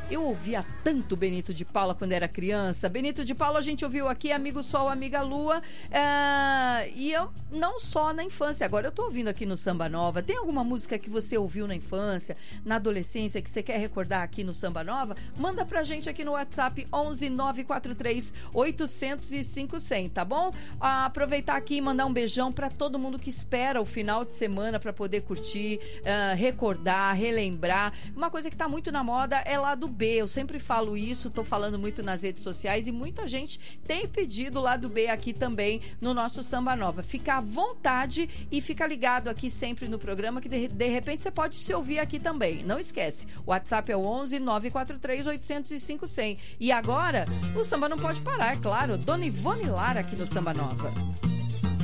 Eu ouvia tanto Benito de Paula quando era criança. Benito de Paula a gente ouviu aqui, Amigo Sol, Amiga Lua. E eu não só na infância, agora eu tô ouvindo aqui no Samba Nova. Tem alguma música que você ouviu na infância, na adolescência, que você quer recordar aqui no Samba Nova? Manda pra gente aqui no WhatsApp 11 943 800 e 5100, tá bom? Aproveitar aqui e mandar um beijão pra todo mundo que espera o final de semana pra poder curtir, recordar, relembrar. Uma coisa que tá muito na moda é lá do B. Eu sempre falo isso, tô falando muito nas redes sociais e muita gente tem pedido lá do B aqui também no nosso Samba Nova. Fica à vontade e fica ligado aqui sempre no programa que de repente você pode se ouvir aqui também. Não esquece, o WhatsApp é o 11 943 800 e 5100. E agora, o samba não pode parar, é claro. Dona Ivone Lara aqui no Samba Nova.